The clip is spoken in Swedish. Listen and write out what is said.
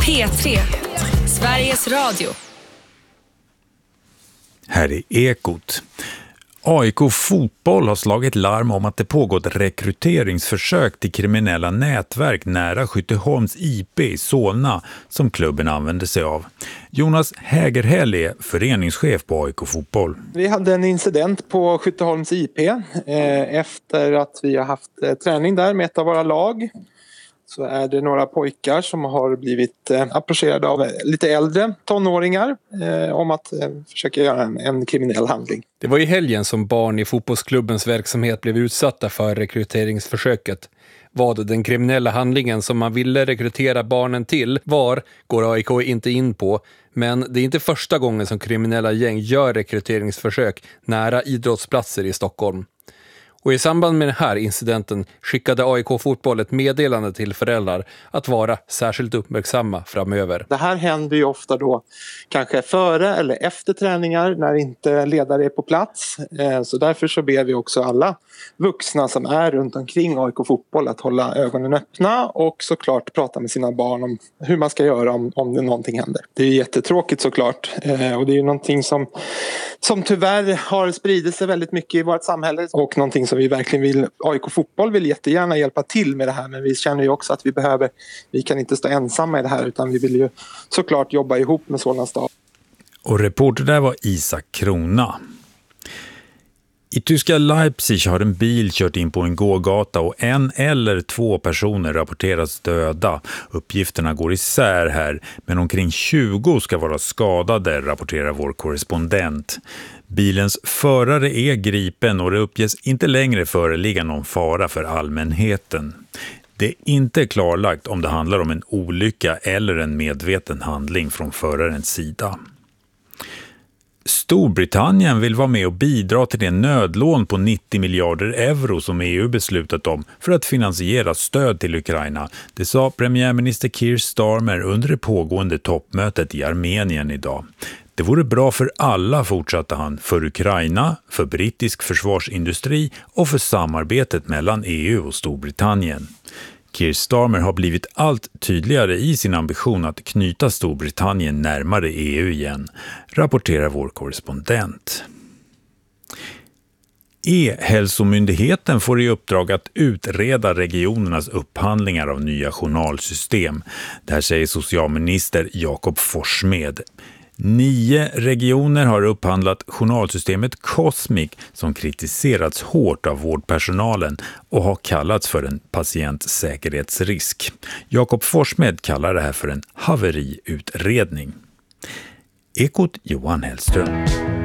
P3, Sveriges Radio. Här är Ekot. AIK Fotboll har slagit larm om att det pågått rekryteringsförsök till kriminella nätverk nära Skytteholms IP i Solna som klubben använder sig av. Jonas Hägerhäll är föreningschef på AIK Fotboll. Vi hade en incident på Skytteholms IP efter att vi har haft träning där med ett av våra lag. Så är det några pojkar som har blivit approcherade av lite äldre tonåringar om att försöka göra en kriminell handling. Det var i helgen som barn i fotbollsklubbens verksamhet blev utsatta för rekryteringsförsöket. Vad den kriminella handlingen som man ville rekrytera barnen till var, går AIK inte in på. Men det är inte första gången som kriminella gäng gör rekryteringsförsök nära idrottsplatser i Stockholm. Och i samband med den här incidenten skickade AIK Fotboll ett meddelande till föräldrar att vara särskilt uppmärksamma framöver. Det här händer ju ofta då kanske före eller efter träningar när inte ledare är på plats. Så därför så ber vi också alla vuxna som är runt omkring AIK Fotboll att hålla ögonen öppna och såklart prata med sina barn om hur man ska göra om det någonting händer. Det är jättetråkigt såklart och det är ju någonting som tyvärr har spridit sig väldigt mycket i vårt samhälle och någonting som vi verkligen vill, AIK Fotboll vill jättegärna hjälpa till med det här, men vi känner ju också att vi kan inte stå ensamma i det här utan vi vill ju såklart jobba ihop med Solna stad. Och reporter där var Isak Krona. I tyska Leipzig har en bil kört in på en gågata och 1 eller 2 personer rapporteras döda. Uppgifterna går isär här, men omkring 20 ska vara skadade, rapporterar vår korrespondent. Bilens förare är gripen och det uppges inte längre föreligga någon fara för allmänheten. Det är inte klarlagt om det handlar om en olycka eller en medveten handling från förarens sida. Storbritannien vill vara med och bidra till det nödlån på 90 miljarder euro som EU beslutat om för att finansiera stöd till Ukraina. Det sa premiärminister Keir Starmer under det pågående toppmötet i Armenien idag. Det vore bra för alla, fortsatte han, för Ukraina, för brittisk försvarsindustri och för samarbetet mellan EU och Storbritannien. Keir Starmer har blivit allt tydligare i sin ambition att knyta Storbritannien närmare EU igen, rapporterar vår korrespondent. E-hälsomyndigheten får i uppdrag att utreda regionernas upphandlingar av nya journalsystem. Det här säger socialminister Jakob Forssmed. 9 regioner har upphandlat journalsystemet Cosmic som kritiserats hårt av vårdpersonalen och har kallats för en patientsäkerhetsrisk. Jakob Forssmed kallar det här för en haveriutredning. Ekot Johan Hellström.